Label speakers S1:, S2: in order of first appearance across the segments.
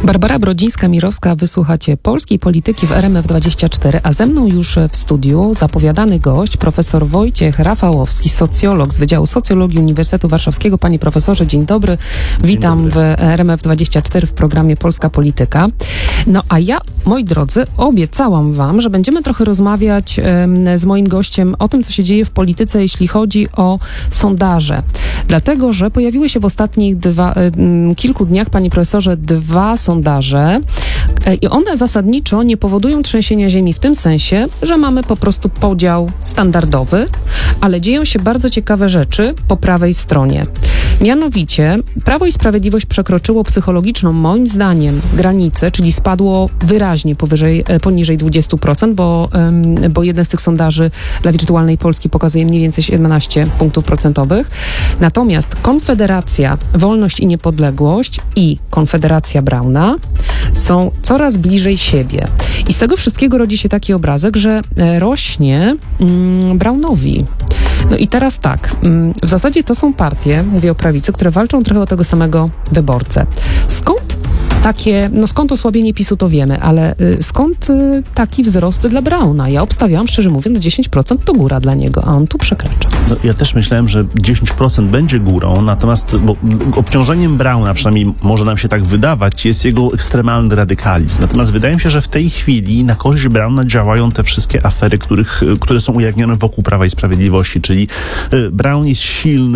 S1: Barbara Brodzińska-Mirowska, wysłuchacie polskiej polityki w RMF24, a ze mną już w studiu zapowiadany gość, profesor Wojciech Rafałowski, socjolog z Wydziału Socjologii Uniwersytetu Warszawskiego. Panie profesorze, dzień dobry. Witam
S2: dzień dobry.
S1: w RMF24 w programie Polska Polityka. No a ja, moi drodzy, obiecałam wam, że będziemy trochę rozmawiać z moim gościem o tym, co się dzieje w polityce, jeśli chodzi o sondaże. Dlatego, że pojawiły się w ostatnich kilku dniach, panie profesorze, dwa sondaże i one zasadniczo nie powodują trzęsienia ziemi w tym sensie, że mamy po prostu podział standardowy, ale dzieją się bardzo ciekawe rzeczy po prawej stronie. Mianowicie Prawo i Sprawiedliwość przekroczyło psychologiczną, moim zdaniem, granicę, czyli spadło wyraźnie poniżej 20%, bo jeden z tych sondaży dla Wirtualnej Polski pokazuje mniej więcej 17 punktów procentowych. Natomiast Konfederacja, Wolność i Niepodległość i Konfederacja Brauna są coraz bliżej siebie. I z tego wszystkiego rodzi się taki obrazek, że rośnie Braunowi. No i teraz tak, w zasadzie to są partie, mówię o prawicy, które walczą trochę o tego samego wyborcę. Skąd osłabienie PiS-u, to wiemy, ale skąd taki wzrost dla Brauna? Ja obstawiałam, szczerze mówiąc, 10% to góra dla niego, a on tu przekracza.
S2: No, ja też myślałem, że 10% będzie górą, natomiast obciążeniem Brauna, przynajmniej może nam się tak wydawać, jest jego ekstremalny radykalizm. Natomiast wydaje mi się, że w tej chwili na korzyść Brauna działają te wszystkie afery, które są ujawnione wokół Prawa i Sprawiedliwości, czyli Braun jest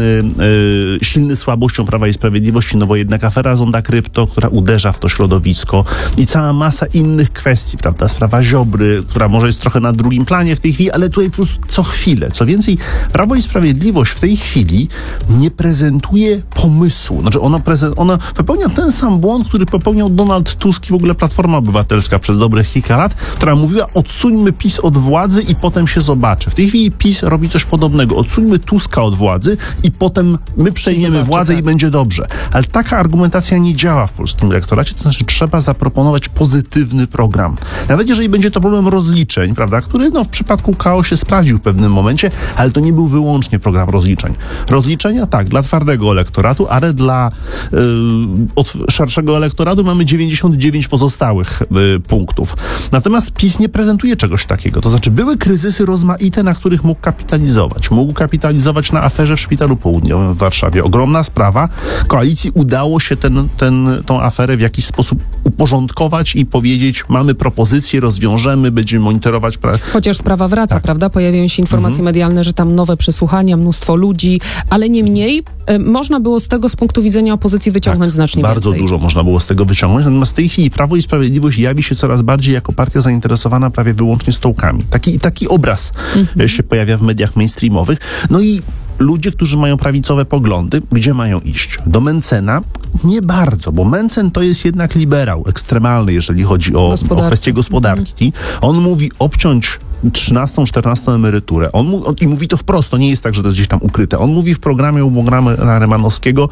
S2: silny słabością Prawa i Sprawiedliwości, no bo jednak afera Zonda Krypto, która uderza w to środowisko i cała masa innych kwestii, prawda? Sprawa Ziobry, która może jest trochę na drugim planie w tej chwili, ale tutaj po prostu co chwilę. Co więcej, Prawo i Sprawiedliwość w tej chwili nie prezentuje pomysłu. Znaczy ona popełnia ten sam błąd, który popełniał Donald Tusk i w ogóle Platforma Obywatelska przez dobrych kilka lat, która mówiła: odsuńmy PiS od władzy i potem się zobaczy. W tej chwili PiS robi coś podobnego. Odsuńmy Tuska od władzy i potem my przejmiemy władzę i będzie dobrze. Ale taka argumentacja nie działa w polskim elektoracie, to znaczy trzeba zaproponować pozytywny program. Nawet jeżeli będzie to problem rozliczeń, prawda, który w przypadku KO się sprawdził w pewnym momencie, ale to nie był wyłącznie program rozliczeń. Rozliczenia tak, dla twardego elektoratu, ale dla od szerszego elektoratu mamy 99 pozostałych punktów. Natomiast PiS nie prezentuje czegoś takiego. To znaczy były kryzysy rozmaite, na których mógł kapitalizować. Mógł kapitalizować na aferze w Szpitalu Południowym w Warszawie. Ogromna sprawa. Koalicji udało się tą aferę w jakiś sposób uporządkować i powiedzieć: mamy propozycje, rozwiążemy, będziemy monitorować.
S1: Chociaż sprawa wraca, tak, prawda? Pojawiają się informacje medialne, że tam nowe przesłuchania, mnóstwo ludzi, ale niemniej można było z tego z punktu widzenia opozycji wyciągnąć znacznie
S2: bardzo
S1: więcej.
S2: Dużo można było z tego wyciągnąć, natomiast w tej chwili Prawo i Sprawiedliwość jawi się coraz bardziej jako partia zainteresowana prawie wyłącznie stołkami. Taki obraz się pojawia w mediach mainstreamowych. No i ludzie, którzy mają prawicowe poglądy, gdzie mają iść? Do Mentzena? Nie bardzo, bo Mentzen to jest jednak liberał ekstremalny, jeżeli chodzi o kwestię gospodarki. On mówi obciąć 13, 14 emeryturę. I mówi to wprost, to nie jest tak, że to jest gdzieś tam ukryte. On mówi w programie u Bogdana Rymanowskiego,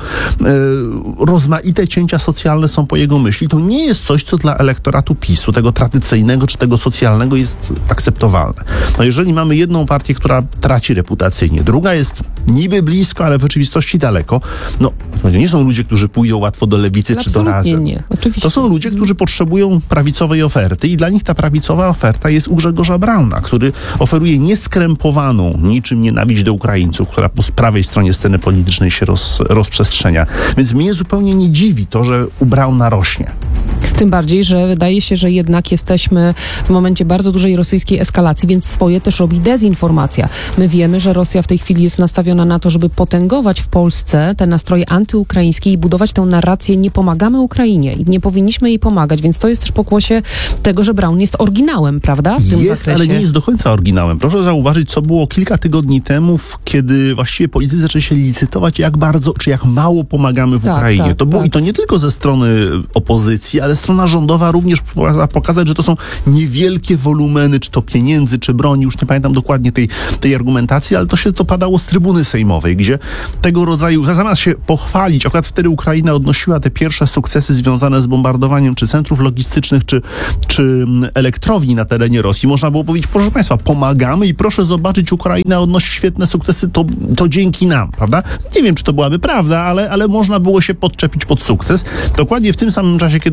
S2: rozmaite cięcia socjalne są po jego myśli. To nie jest coś, co dla elektoratu PiS-u, tego tradycyjnego czy tego socjalnego, jest akceptowalne. No jeżeli mamy jedną partię, która traci reputacyjnie, druga jest niby blisko, ale w rzeczywistości daleko, no to nie są ludzie, którzy pójdą łatwo do lewicy czy do Razem.
S1: Nie, oczywiście.
S2: To są ludzie, którzy potrzebują prawicowej oferty i dla nich ta prawicowa oferta jest u Grzegorza Brauna, który oferuje nieskrępowaną niczym nienawiść do Ukraińców, która po prawej stronie sceny politycznej się rozprzestrzenia. Więc mnie zupełnie nie dziwi to, że u Brauna rośnie.
S1: Tym bardziej, że wydaje się, że jednak jesteśmy w momencie bardzo dużej rosyjskiej eskalacji, więc swoje też robi dezinformacja. My wiemy, że Rosja w tej chwili jest nastawiona na to, żeby potęgować w Polsce te nastroje antyukraińskie i budować tę narrację: nie pomagamy Ukrainie i nie powinniśmy jej pomagać, więc to jest też pokłosie tego, że Braun jest oryginałem, prawda? W tym zakresie.
S2: Ale nie jest do końca oryginałem. Proszę zauważyć, co było kilka tygodni temu, kiedy właściwie politycy zaczęli się licytować, jak bardzo, czy jak mało pomagamy w Ukrainie. I to nie tylko ze strony opozycji, ale strona rządowa również pokazać, że to są niewielkie wolumeny, czy to pieniędzy, czy broni, już nie pamiętam dokładnie tej argumentacji, ale to padało z trybuny sejmowej, gdzie tego rodzaju, zamiast się pochwalić, akurat wtedy Ukraina odnosiła te pierwsze sukcesy związane z bombardowaniem czy centrów logistycznych, czy elektrowni na terenie Rosji, można było powiedzieć: proszę Państwa, pomagamy i proszę zobaczyć, Ukraina odnosi świetne sukcesy, to dzięki nam, prawda? Nie wiem, czy to byłaby prawda, ale można było się podczepić pod sukces. Dokładnie w tym samym czasie, kiedy Ukraina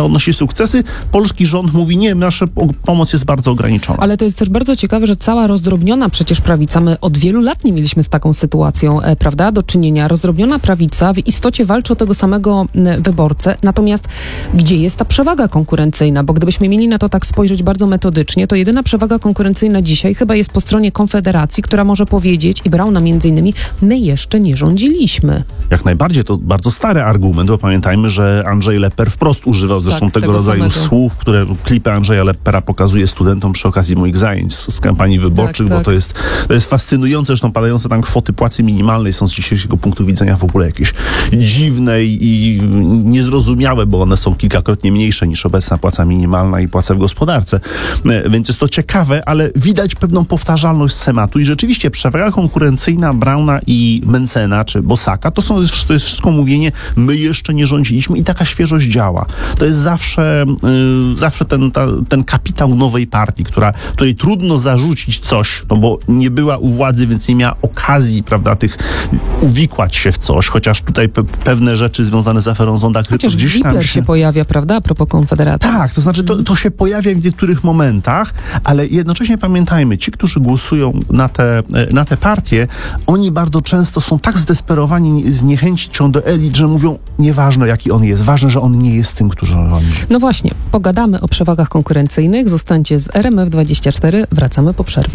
S2: prawda, odnosi sukcesy. Polski rząd mówi, nie, nasza pomoc jest bardzo ograniczona.
S1: Ale to jest też bardzo ciekawe, że cała rozdrobniona przecież prawica, my od wielu lat nie mieliśmy z taką sytuacją, prawda, do czynienia. Rozdrobniona prawica w istocie walczy o tego samego wyborcę, natomiast gdzie jest ta przewaga konkurencyjna? Bo gdybyśmy mieli na to tak spojrzeć bardzo metodycznie, to jedyna przewaga konkurencyjna dzisiaj chyba jest po stronie Konfederacji, która może powiedzieć, i Brauna między innymi, my jeszcze nie rządziliśmy.
S2: Jak najbardziej, to bardzo stary argument, bo pamiętajmy, że Andrzej Lepper wprost używał zresztą tego rodzaju słów, które klipy Andrzeja Leppera pokazuje studentom przy okazji moich zajęć z kampanii wyborczych, bo to jest fascynujące, zresztą padające tam kwoty płacy minimalnej są z dzisiejszego punktu widzenia w ogóle jakieś dziwne i niezrozumiałe, bo one są kilkakrotnie mniejsze niż obecna płaca minimalna i płaca w gospodarce. Więc jest to ciekawe, ale widać pewną powtarzalność schematu i rzeczywiście przewaga konkurencyjna Brauna i Mentzena czy Bosaka to jest wszystko mówienie, my jeszcze nie rządziliśmy i taka świeżość działa. To jest zawsze ten kapitał nowej partii, której trudno zarzucić coś, no bo nie była u władzy, więc nie miała okazji, prawda, uwikłać się w coś, chociaż tutaj pewne rzeczy związane z aferą Zonda Krypto gdzieś tam
S1: się pojawia, prawda, a propos Konfederacji.
S2: Tak, to znaczy to się pojawia w niektórych momentach, ale jednocześnie pamiętajmy, ci, którzy głosują na te partie, oni bardzo często są tak zdesperowani z niechęcią do elit, że mówią, nieważne jaki on jest, ważne, że on nie jest tym, który rządzi.
S1: No właśnie, pogadamy o przewagach konkurencyjnych. Zostańcie z RMF24, wracamy po przerwie.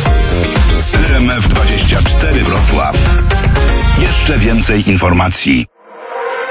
S3: RMF24 Wrocław. Jeszcze więcej informacji.